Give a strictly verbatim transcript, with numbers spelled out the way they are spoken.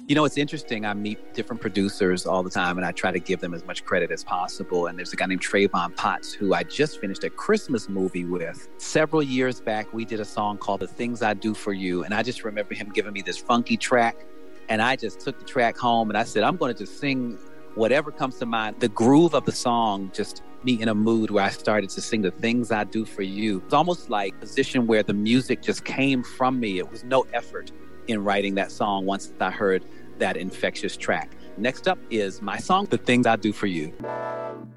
You know, it's interesting. I meet different producers all the time and I try to give them as much credit as possible. And there's a guy named Trayvon Potts who I just finished a Christmas movie with. Several years back, we did a song called The Things I Do For You. And I just remember him giving me this funky track. And I just took the track home and I said, I'm going to just sing whatever comes to mind. The groove of the song just me in a mood where I started to sing The Things I Do For You. It's almost like a position where the music just came from me. It was no effort in writing that song once I heard that infectious track. Next up is my song, The Things I Do For You.